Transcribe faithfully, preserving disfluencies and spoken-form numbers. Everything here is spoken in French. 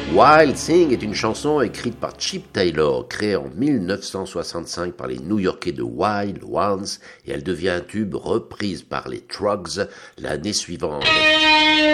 Wild Thing est une chanson écrite par Chip Taylor, créée en mille neuf cent soixante-cinq par les New-Yorkais de Wild Ones, et elle devient un tube reprise par les Troggs l'année suivante.